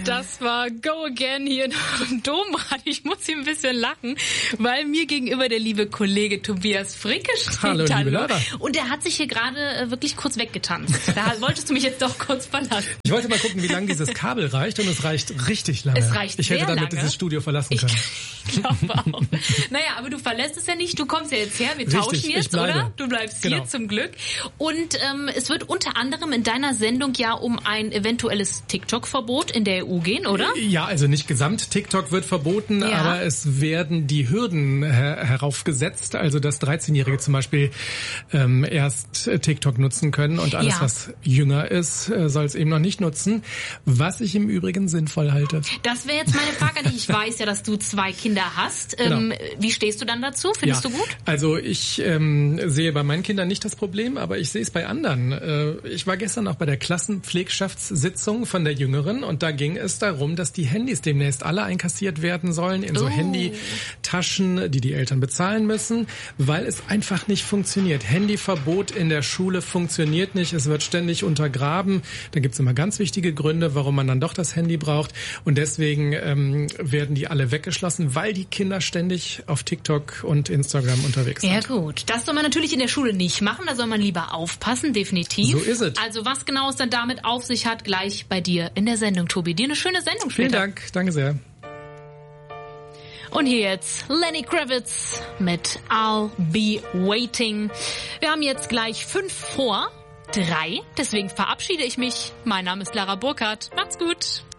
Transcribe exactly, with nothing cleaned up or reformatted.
Das war Go Again hier im Domrad. Ich muss hier ein bisschen lachen, weil mir gegenüber der liebe Kollege Tobias Fricke steht. Hallo, liebe Lara. Und der hat sich hier gerade wirklich kurz weggetanzt. Da wolltest du mich jetzt doch kurz verlassen. Ich wollte mal gucken, wie lange dieses Kabel reicht, und es reicht richtig lange. Es reicht Ich hätte sehr damit lange. dieses Studio verlassen können. Ich glaube auch. Naja, aber du verlässt es ja nicht. Du kommst ja jetzt her. Wir Richtig, tauschen jetzt, ich bleibe. oder? Du bleibst Genau. hier zum Glück. Und ähm, es wird unter anderem in deiner Sendung ja um ein eventuelles TikTok-Verbot in der E U gehen, oder? Ja, also nicht gesamt TikTok wird verboten, Ja. aber es werden die Hürden her- heraufgesetzt, also dass dreizehnjährige zum Beispiel ähm, erst äh, TikTok nutzen können und alles, Ja. was jünger ist, äh, soll es eben noch nicht nutzen, was ich im Übrigen sinnvoll halte. Das wäre jetzt meine Frage an dich. Ich weiß ja, dass du zwei Kinder hast. Ähm, Genau. Wie stehst du dann dazu? Findest ja. du gut? Also ich ähm, sehe bei meinen Kindern nicht das Problem, aber ich sehe es bei anderen. Äh, ich war gestern auch bei der Klassenpflegschaftssitzung von der Jüngeren und da ging es darum, dass die Handys demnächst alle einkassiert werden sollen in so Oh. Handytaschen, die die Eltern bezahlen müssen, weil es einfach nicht funktioniert. Handyverbot in der Schule funktioniert nicht, es wird ständig untergraben. Da gibt's immer ganz wichtige Gründe, warum man dann doch das Handy braucht und deswegen ähm, werden die alle weggeschlossen, weil die Kinder ständig auf TikTok und Instagram unterwegs sind. Ja gut, das soll man natürlich in der Schule nicht machen, da soll man lieber aufpassen, definitiv. So ist es. Also was genau es dann damit auf sich hat, gleich bei dir in der Sendung, Tobi. Dir eine schöne Sendung später. Vielen Dank, danke sehr. Und hier jetzt Lenny Kravitz mit I'll Be Waiting. Wir haben jetzt gleich fünf vor drei, deswegen verabschiede ich mich. Mein Name ist Lara Burkhardt. Macht's gut.